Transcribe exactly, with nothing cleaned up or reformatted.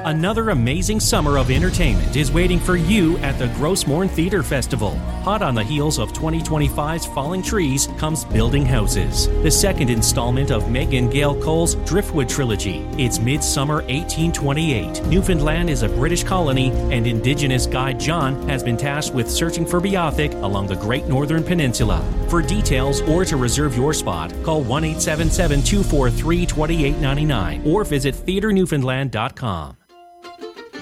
Another amazing summer of entertainment is waiting for you at the Grossmorn Theatre Festival. Hot on the heels of twenty twenty-five's Falling Trees comes Building Houses, the second installment of Megan Gale Cole's Driftwood trilogy. It's midsummer eighteen twenty-eight. Newfoundland is a British colony, and Indigenous guide John has been tasked with searching for Beothuk along the Great Northern Peninsula. For details or to reserve your spot, call one eight seven seven, two four three, two eight nine nine or visit theatre newfoundland dot com.